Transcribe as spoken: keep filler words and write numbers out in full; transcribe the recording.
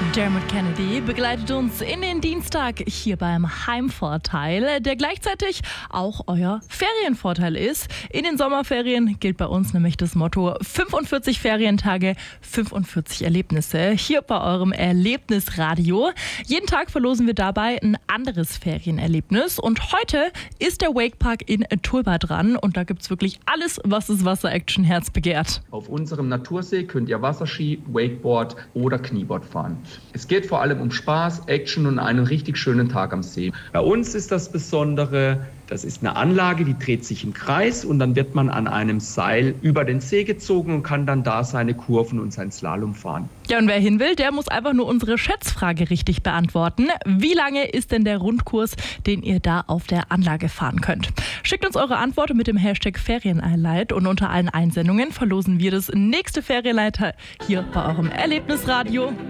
Dermot Kennedy begleitet uns in den Dienstag hier beim Heimvorteil, der gleichzeitig auch euer Ferienvorteil ist. In den Sommerferien gilt bei uns nämlich das Motto fünfundvierzig Ferientage, fünfundvierzig Erlebnisse. Hier bei eurem Erlebnisradio. Jeden Tag verlosen wir dabei ein anderes Ferienerlebnis. Und heute ist der Wakepark in Tulba dran. Und da gibt es wirklich alles, was das Wasser-Action-Herz begehrt. Auf unserem Natursee könnt ihr Wasserski, Wakeboard oder Knieboard fahren. Es geht vor allem um Spaß, Action und einen richtig schönen Tag am See. Bei uns ist das Besondere, das ist eine Anlage, die dreht sich im Kreis und dann wird man an einem Seil über den See gezogen und kann dann da seine Kurven und sein Slalom fahren. Ja, und wer hin will, der muss einfach nur unsere Schätzfrage richtig beantworten. Wie lange ist denn der Rundkurs, den ihr da auf der Anlage fahren könnt? Schickt uns eure Antworten mit dem Hashtag Ferienhighlight und unter allen Einsendungen verlosen wir das nächste Ferienhighlight hier bei eurem Erlebnisradio.